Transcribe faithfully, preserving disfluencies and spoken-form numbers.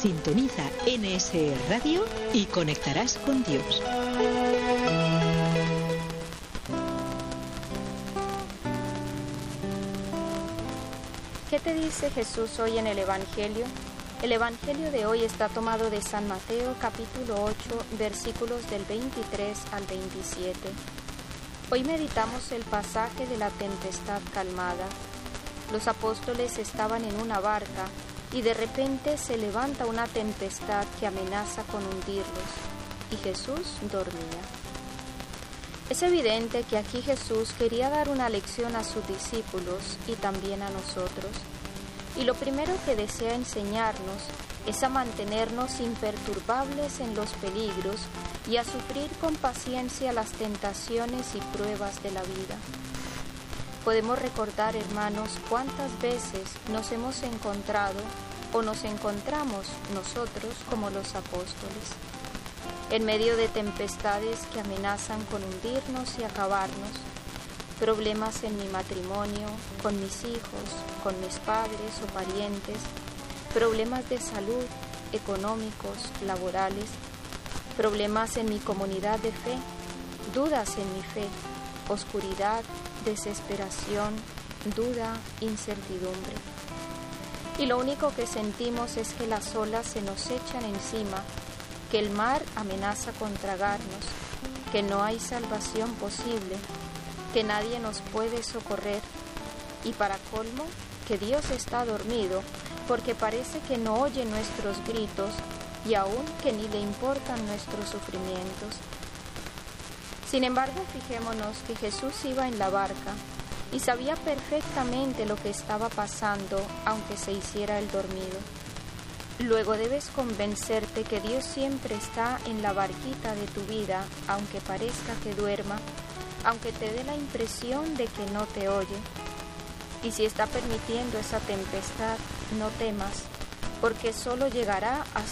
Sintoniza N S E Radio y conectarás con Dios. ¿Qué te dice Jesús hoy en el Evangelio? El Evangelio de hoy está tomado de San Mateo capítulo ocho, versículos del veintitrés al veintisiete. Hoy meditamos el pasaje de la tempestad calmada. Los apóstoles estaban en una barca y de repente se levanta una tempestad que amenaza con hundirlos, y Jesús dormía. Es evidente que aquí Jesús quería dar una lección a sus discípulos y también a nosotros. Y lo primero que desea enseñarnos es a mantenernos imperturbables en los peligros y a sufrir con paciencia las tentaciones y pruebas de la vida. Podemos recordar, hermanos, cuántas veces nos hemos encontrado o nos encontramos nosotros como los apóstoles, en medio de tempestades que amenazan con hundirnos y acabarnos, problemas en mi matrimonio, con mis hijos, con mis padres o parientes, problemas de salud, económicos, laborales, problemas en mi comunidad de fe, dudas en mi fe, oscuridad, desesperación, duda, incertidumbre. Y lo único que sentimos es que las olas se nos echan encima, que el mar amenaza con tragarnos, que no hay salvación posible, que nadie nos puede socorrer y para colmo, que Dios está dormido porque parece que no oye nuestros gritos y aún que ni le importan nuestros sufrimientos. Sin embargo, fijémonos que Jesús iba en la barca y sabía perfectamente lo que estaba pasando, aunque se hiciera el dormido. Luego debes convencerte que Dios siempre está en la barquita de tu vida, aunque parezca que duerma, aunque te dé la impresión de que no te oye. Y si está permitiendo esa tempestad, no temas, porque solo llegará a